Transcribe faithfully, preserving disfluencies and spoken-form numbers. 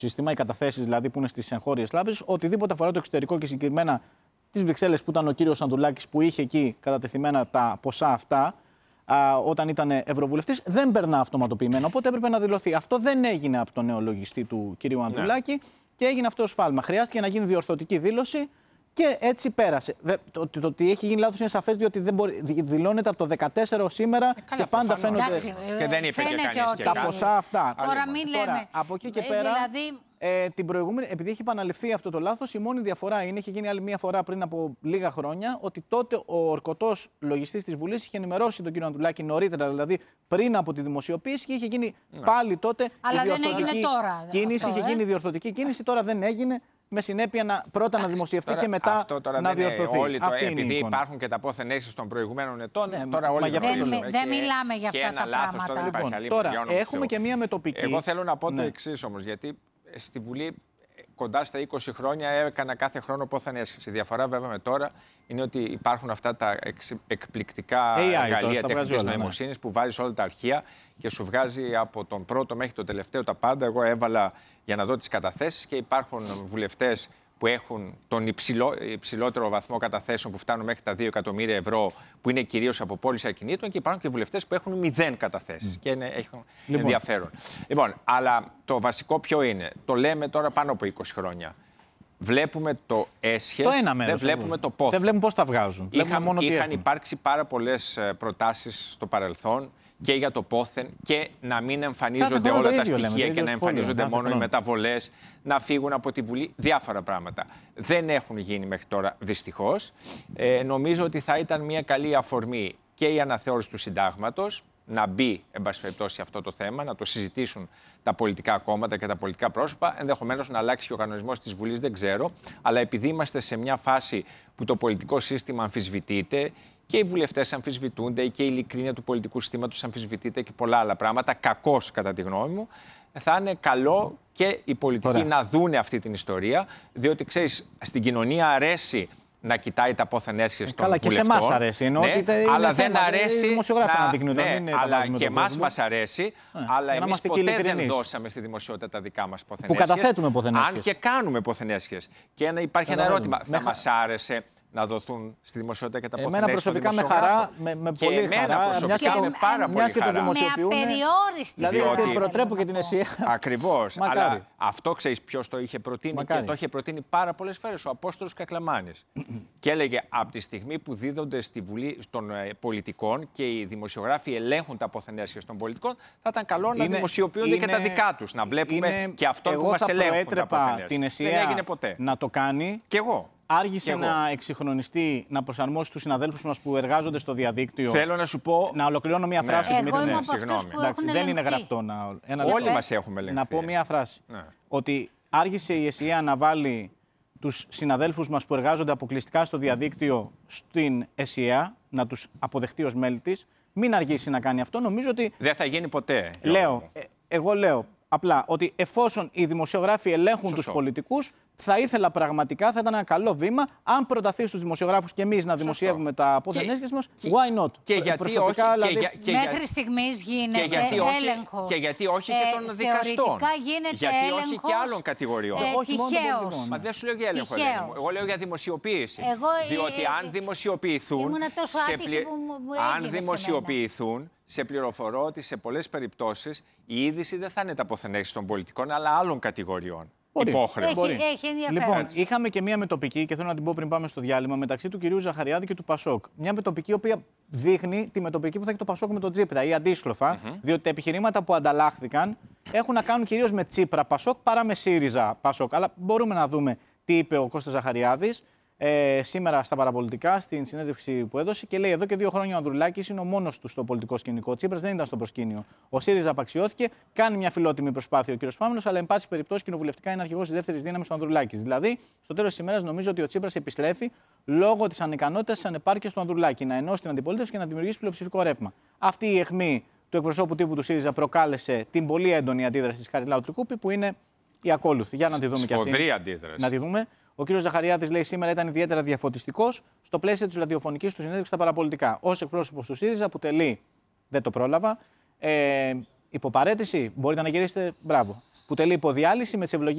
σύστημα, οι καταθέσεις δηλαδή που είναι στις εγχώριες τράπεζες, οτιδήποτε αφορά το εξωτερικό και συγκεκριμένα τις Βρυξέλλες, που ήταν ο κύριος Ανδρουλάκης που είχε εκεί κατατεθειμένα τα ποσά αυτά α, όταν ήταν ευρωβουλευτής, δεν περνά αυτοματοποιημένο. Οπότε έπρεπε να δηλωθεί. Αυτό δεν έγινε από τον νέο λογιστή του κυρίου Ανδρουλάκη, ναι, και έγινε αυτό σφάλμα. Χρειάστηκε να γίνει διορθωτική δήλωση. Και έτσι πέρασε. Το, το, το ότι έχει γίνει λάθος είναι σαφές, διότι δεν μπορεί, δηλώνεται από το δεκατέσσερα ως σήμερα ε, και πάντα φαίνονται. Εντάξει, και δεν είπε και κανείς ότι... τα ποσά αυτά. Τώρα μην λέμε. Τώρα, από εκεί και πέρα, δηλαδή... ε, την προηγούμενη, επειδή έχει επαναληφθεί αυτό το λάθος, η μόνη διαφορά είναι, είχε γίνει άλλη μία φορά πριν από λίγα χρόνια, ότι τότε ο ορκωτός λογιστής της Βουλής είχε ενημερώσει τον κύριο Ανδρουλάκη νωρίτερα, δηλαδή πριν από τη δημοσιοποίηση, και είχε γίνει ναι. πάλι τότε. Αλλά δεν έγινε τώρα. Κίνηση, αυτό, είχε ε? γίνει διορθωτική κίνηση, τώρα δεν έγινε. Με συνέπεια να, πρώτα να δημοσιευτεί τώρα, και μετά αυτό τώρα να δεν διορθωθεί. Όλοι το, αυτή επειδή είναι υπάρχουν και τα πόθεν αίσθηση των προηγουμένων ετών, ναι, τώρα όλοι δεν, δεν, δεν μιλάμε για αυτά τα λάθος, πράγματα. Τώρα, λοιπόν, άλλη τώρα έχουμε και μία μετοπική. Εγώ θέλω να πω ναι. το εξής όμως, γιατί στη Βουλή κοντά στα είκοσι χρόνια έκανα κάθε χρόνο πόθεν αίσθηση. Η διαφορά βέβαια με τώρα είναι ότι υπάρχουν αυτά τα εκπληκτικά εργαλεία τεχνητής νοημοσύνης που βάζεις όλα τα αρχεία και σου βγάζει από τον πρώτο μέχρι τον τελευταίο τα πάντα. Εγώ έβαλα για να δω τις καταθέσεις και υπάρχουν βουλευτές που έχουν τον υψηλό, υψηλότερο βαθμό καταθέσεων που φτάνουν μέχρι τα δύο εκατομμύρια ευρώ, που είναι κυρίως από πώληση ακινήτων, και υπάρχουν και βουλευτές που έχουν μηδέν καταθέσεις. Mm. Και είναι, έχουν λοιπόν. ενδιαφέρον. Λοιπόν, αλλά το βασικό ποιο είναι? Το λέμε τώρα πάνω από είκοσι χρόνια. Βλέπουμε το έσχες, το ένα μέρος, δεν βλέπουμε το πόθεν. Δεν βλέπουμε πώς τα βγάζουν. Είχαν, μόνο είχαν υπάρξει πάρα πολλές προτάσεις στο παρελθόν και για το πόθεν, και να μην εμφανίζονται όλα τα στοιχεία λέμε, και να εμφανίζονται μόνο οι μεταβολές, να φύγουν από τη Βουλή, διάφορα πράγματα. Δεν έχουν γίνει μέχρι τώρα, δυστυχώς. Ε, νομίζω ότι θα ήταν μια καλή αφορμή και η αναθεώρηση του συντάγματος, να μπει, εν πάση περιπτώσει, αυτό το θέμα, να το συζητήσουν τα πολιτικά κόμματα και τα πολιτικά πρόσωπα. Ενδεχομένως να αλλάξει και ο κανονισμός της Βουλής, δεν ξέρω. Αλλά επειδή είμαστε σε μια φάση που το πολιτικό σύστημα αμφισβητείται, και οι βουλευτές αμφισβητούνται και η ειλικρίνεια του πολιτικού συστήματος αμφισβητείται και πολλά άλλα πράγματα, κακώς κατά τη γνώμη μου, θα είναι καλό και οι πολιτικοί Ωραία. να δούνε αυτή την ιστορία, διότι ξέρεις, στην κοινωνία αρέσει να κοιτάει τα πόθεν έσχες των καλά, βουλευτών. Και σε εμάς αρέσει. Ενώ ναι, είναι αλλά θέμα, δεν αρέσει. Δημοσιογράφοι να, να δεικνύουν. Ναι, είναι αλλά και εμάς μας αρέσει. Ναι, αλλά εμείς ποτέ ειλικρινείς. δεν δώσαμε στη δημοσιότητα τα δικά μας πόθεν που έσχες. καταθέτουμε πόθεν έσχες. Αν και κάνουμε πόθεν έσχες. Και να υπάρχει ένα ερώτημα. Θα Μέχα... μας άρεσε να δοθούν στη δημοσιότητα και τα πόθεν έσχες? Εμένα προσωπικά με χαρά, με, με πολύ και εμένα χαρά. προσωπικά με πάρα πολύ χαρά. Με απεριόριστη. Δηλαδή ότι προτρέπω και την ΕΣΥΑ. Ακριβώς. Αλλά αυτό ξέρεις ποιος το είχε προτείνει? Μακάρι. Και το είχε προτείνει πάρα πολλές φορές ο Απόστολος Κακλαμάνης. Και έλεγε από τη στιγμή που δίδονται στη Βουλή των πολιτικών και οι δημοσιογράφοι ελέγχουν τα πόθεν έσχες των πολιτικών, θα ήταν καλό να δημοσιοποιούνται και τα δικά τους. Να βλέπουμε και αυτό που μας ελέγχουν τα πόθεν έσχες. Δεν έγινε ποτέ. Να το κάνει. Κι εγώ. Άργησε να εξυγχρονιστεί, να προσαρμόσει τους συναδέλφους μας που εργάζονται στο διαδίκτυο. Θέλω να σου πω. Να ολοκληρώνω μία φράση. Ναι. Εγώ είμαι από αυτούς που έχουν δεν είναι γραφτό να. Ένα Όλοι μας έχουμε ελεγχθεί. Να πω μία φράση. Ναι. Ότι άργησε η ΕΣΥΑ να βάλει τους συναδέλφους μας που εργάζονται αποκλειστικά στο διαδίκτυο στην ΕΣΥΑ, να τους αποδεχτεί ως μέλη της. Μην αργήσει να κάνει αυτό. Νομίζω ότι. Δεν θα γίνει ποτέ. Λέω, ε, εγώ λέω απλά ότι εφόσον οι δημοσιογράφοι ελέγχουν Σωστό. τους πολιτικούς, θα ήθελα πραγματικά, θα ήταν ένα καλό βήμα, αν προταθεί στους δημοσιογράφους και εμείς να δημοσιεύουμε τα πόθεν έσχες μας. Why not? Και γιατί όχι, δηλαδή... και για, και μέχρι στιγμής γίνεται και γιατί έλεγχος. Και γιατί όχι και των ε, δικαστών. Θεωρητικά γίνεται γιατί έλεγχος. Όχι και άλλων κατηγοριών. Ε, όχι τυχαίως. Μα δεν σου λέω για έλεγχο. Εγώ λέω για δημοσιοποίηση. Εγώ, διότι ε, αν δημοσιοποιηθούν. τόσο σε πλη... που μου αν δημοσιοποιηθούν, σε πληροφορώ ότι σε πολλές περιπτώσεις η είδηση δεν θα είναι τα πόθεν έσχες των πολιτικών, αλλά άλλων κατηγοριών. Υπόχρεο. Έχει, έχει ενδιαφέρον. Λοιπόν, είχαμε και μία μετοπική, και θέλω να την πω πριν πάμε στο διάλειμμα, μεταξύ του κυρίου Ζαχαριάδη και του Πασόκ. Μια μετοπική, η οποία δείχνει τη μετοπική που θα έχει το Πασόκ με τον Τσίπρα ή αντίστροφα, mm-hmm. διότι τα επιχειρήματα που ανταλλάχθηκαν έχουν να κάνουν κυρίως με Τσίπρα Πασόκ παρά με ΣΥΡΙΖΑ Πασόκ. Αλλά μπορούμε να δούμε τι είπε ο Κώστας Ζαχαριάδης ε, σήμερα στα παραπολιτικά, στην συνέντευξη που έδωσε, και λέει: εδώ και δύο χρόνια ο Ανδρουλάκης είναι ο μόνος του στο πολιτικό σκηνικό. Ο Τσίπρας δεν ήταν στο προσκήνιο. Ο ΣΥΡΙΖΑ απαξιώθηκε, κάνει μια φιλότιμη προσπάθεια ο κ. Πάμελος, αλλά εν πάση περιπτώσει κοινοβουλευτικά είναι αρχηγός της δεύτερης δύναμης ο Ανδρουλάκης. Δηλαδή, στο τέλος της ημέρας νομίζω ότι ο Τσίπρας επιστρέφει λόγω της ανικανότητας της ανεπάρκειας του Ανδρουλάκη να ενώσει την αντιπολίτευση και να δημιουργήσει πλειοψηφικό ρεύμα. Αυτή η αιχμή του εκπροσώπου τύπου του ΣΥΡΙΖΑ προκάλεσε την πολύ έντονη αντίδραση της Χαριλάου Τρικούπη, που είναι η ακόλουθη. Για να τη δούμε κι αυτή. Σφοδρή αντίδραση. Να τη δούμε. Ο κ. Ζαχαριάδης λέει σήμερα ήταν ιδιαίτερα διαφωτιστικός στο πλαίσιο της ραδιοφωνικής του συνέντευξης στα παραπολιτικά. Ως εκπρόσωπος του ΣΥΡΙΖΑ που τελεί, δεν το πρόλαβα, ε, υποπαρέτηση, μπορείτε να γυρίσετε, μπράβο, που τελεί υποδιάλυση με τις ευλογίες.